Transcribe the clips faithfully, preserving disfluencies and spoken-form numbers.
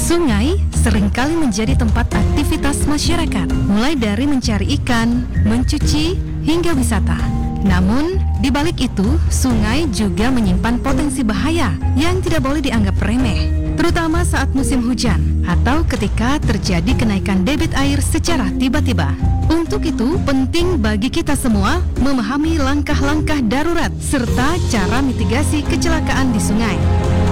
Sungai seringkali menjadi tempat aktivitas masyarakat, mulai dari mencari ikan, mencuci, hingga wisata. Namun, di balik itu, sungai juga menyimpan potensi bahaya yang tidak boleh dianggap remeh, terutama saat musim hujan atau ketika terjadi kenaikan debit air secara tiba-tiba. Untuk itu, penting bagi kita semua memahami langkah-langkah darurat serta cara mitigasi kecelakaan di sungai.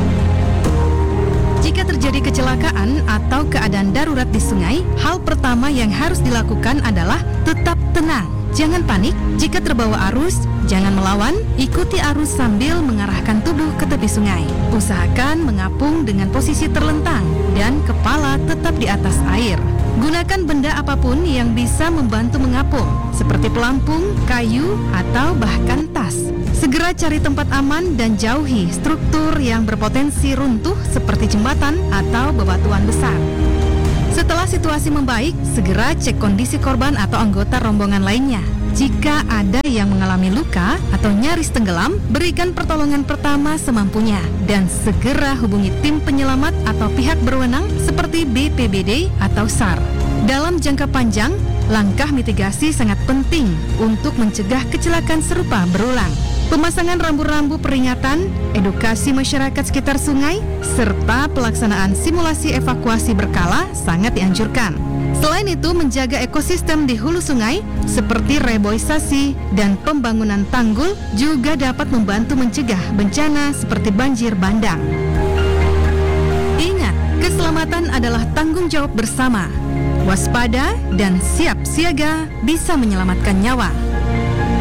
Jika terjadi kecelakaan atau keadaan darurat di sungai, hal pertama yang harus dilakukan adalah tetap tenang. Jangan panik jika terbawa arus, jangan melawan, ikuti arus sambil mengarahkan tubuh ke tepi sungai. Usahakan mengapung dengan posisi terlentang dan kepala tetap di atas air. Gunakan benda apapun yang bisa membantu mengapung, seperti pelampung, kayu, atau bahkan tas. Segera cari tempat aman dan jauhi struktur yang berpotensi runtuh seperti jembatan atau bebatuan besar. Setelah situasi membaik, segera cek kondisi korban atau anggota rombongan lainnya. Jika ada yang mengalami luka atau nyaris tenggelam, berikan pertolongan pertama semampunya dan segera hubungi tim penyelamat atau pihak berwenang seperti B P B D atau S A R. Dalam jangka panjang, langkah mitigasi sangat penting untuk mencegah kecelakaan serupa berulang. Pemasangan rambu-rambu peringatan, edukasi masyarakat sekitar sungai, serta pelaksanaan simulasi evakuasi berkala sangat dianjurkan. Selain itu, menjaga ekosistem di hulu sungai seperti reboisasi dan pembangunan tanggul juga dapat membantu mencegah bencana seperti banjir bandang. Ingat, keselamatan adalah tanggung jawab bersama. Waspada dan siap siaga bisa menyelamatkan nyawa.